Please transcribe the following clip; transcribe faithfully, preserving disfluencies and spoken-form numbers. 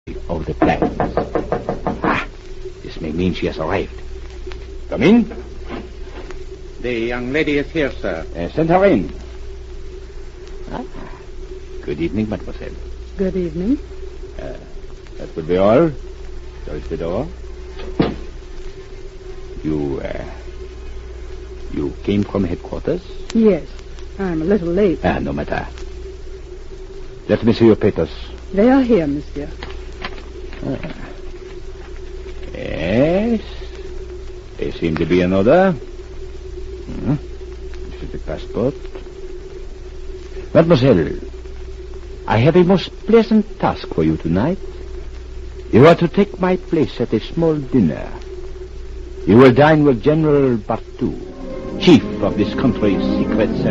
of the plans. Ah, this may mean she has arrived. Come in. The young lady is here, sir. Uh, send her in. Ah. Good evening, mademoiselle. Good evening. Uh, that will be all. Close the door. You, uh, you came from headquarters? Yes. I'm a little late. Ah, no matter. Let me see your papers. They are here, monsieur. Ah. Yes. They seem to be in order. Hmm. This is the passport. Mademoiselle, I have a most pleasant task for you tonight. You are to take my place at a small dinner. You will dine with General Bartu, chief of this country's secret service.